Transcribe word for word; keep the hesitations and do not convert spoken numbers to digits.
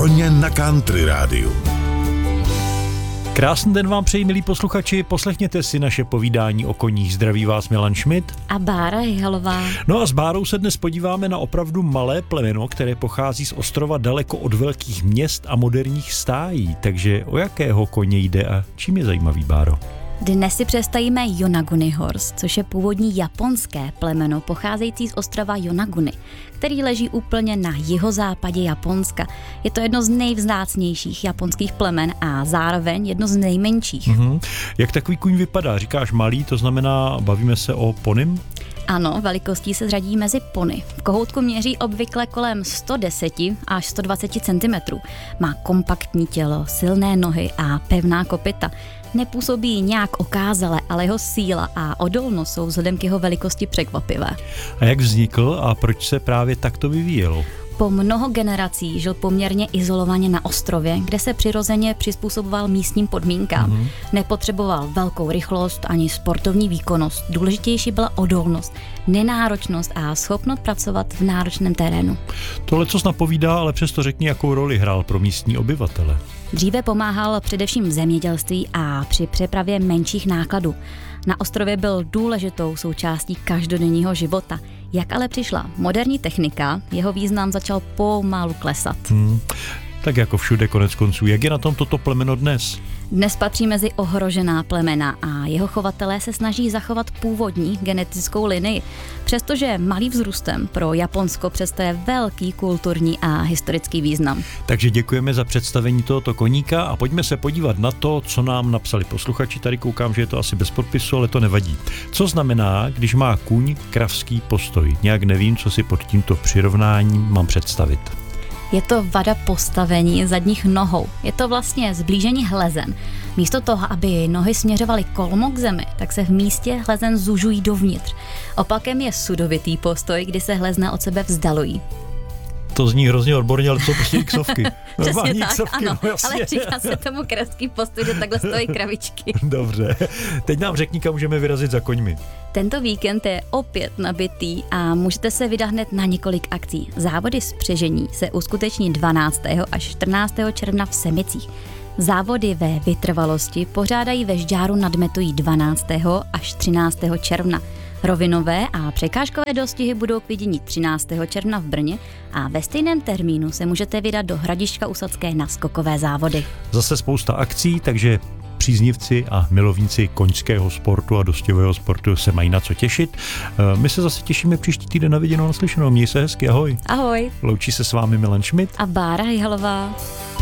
Koně na Country rádiu. Krásný den vám přeji, milí posluchači, poslechněte si naše povídání o koních. Zdraví vás Milan Schmidt a Bára Hyhalová. No a s Bárou se dnes podíváme na opravdu malé plemeno, které pochází z ostrova daleko od velkých měst a moderních stájí. Takže o jakého koně jde a čím je zajímavý, Báro? Dnes si představíme Yonaguni Horse, což je původní japonské plemeno pocházející z ostrova Yonaguni, který leží úplně na jihozápadě Japonska. Je to jedno z nejvzácnějších japonských plemen a zároveň jedno z nejmenších. Mm-hmm. Jak takový kůň vypadá? Říkáš malý, to znamená, bavíme se o ponym? Ano, velikostí se řadí mezi pony. V kohoutku měří obvykle kolem sto deset až sto dvacet centimetrů. Má kompaktní tělo, silné nohy a pevná kopyta. Nepůsobí nějak okázale, ale jeho síla a odolnost jsou vzhledem k jeho velikosti překvapivé. A jak vznikl a proč se právě takto vyvíjel? Po mnoho generací žil poměrně izolovaně na ostrově, kde se přirozeně přizpůsoboval místním podmínkám. Mm-hmm. Nepotřeboval velkou rychlost ani sportovní výkonnost. Důležitější byla odolnost, nenáročnost a schopnost pracovat v náročném terénu. Tohle co napovídá, ale přesto řekni, jakou roli hrál pro místní obyvatele. Dříve pomáhal především v zemědělství a při přepravě menších nákladů. Na ostrově byl důležitou součástí každodenního života. Jak ale přišla moderní technika, jeho význam začal pomalu klesat. Hmm, tak jako všude konec konců. Jak je na tom toto plemeno dnes? Dnes patří mezi ohrožená plemena a jeho chovatelé se snaží zachovat původní genetickou linii. Přestože malý vzrůstem pro Japonsko představuje velký kulturní a historický význam. Takže děkujeme za představení tohoto koníka a pojďme se podívat na to, co nám napsali posluchači. Tady koukám, že je to asi bez podpisu, ale to nevadí. Co znamená, když má kůň kravský postoj? Nějak nevím, co si pod tímto přirovnáním mám představit. Je to vada postavení zadních nohou. Je to vlastně zblížení hlezen. Místo toho, aby nohy směřovaly kolmo k zemi, tak se v místě hlezen zužují dovnitř. Opakem je sudovitý postoj, kdy se hlezna od sebe vzdalují. To zní hrozně odborně, ale to jsou prostě iksovky. Přesně tak, iksovky, ano, no ale říká se tomu kravský postoj, že takhle stojí kravičky. Dobře, teď nám řekni, kam můžeme vyrazit za koňmi. Tento víkend je opět nabitý a můžete se vydat hned na několik akcí. Závody spřežení se uskuteční dvanáctého až čtrnáctého června v Semicích. Závody ve vytrvalosti pořádají ve Žďáru nad Metují dvanáctého až třináctého června. Rovinové a překážkové dostihy budou k vidění třináctého června v Brně a ve stejném termínu se můžete vydat do Hradišťka u Sadské na skokové závody. Zase spousta akcí, takže příznivci a milovníci koňského sportu a dostihového sportu se mají na co těšit. My se zase těšíme příští týden na viděnou, naslyšenou. Měj se hezky, ahoj. Ahoj. Loučí se s vámi Milan Schmidt a Bára Hyhalová.